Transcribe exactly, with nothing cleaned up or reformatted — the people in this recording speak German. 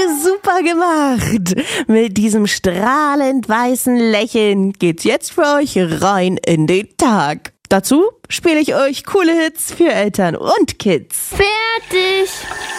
Super gemacht! Mit diesem strahlend weißen Lächeln geht's jetzt für euch rein in den Tag. Dazu spiele ich euch coole Hits für Eltern und Kids. Fertig!